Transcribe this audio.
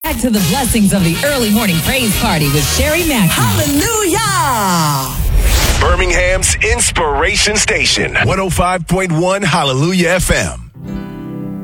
Back to the blessings of the early morning praise party with Sherry Mackey. Hallelujah! Birmingham's Inspiration Station, 105.1 Hallelujah FM.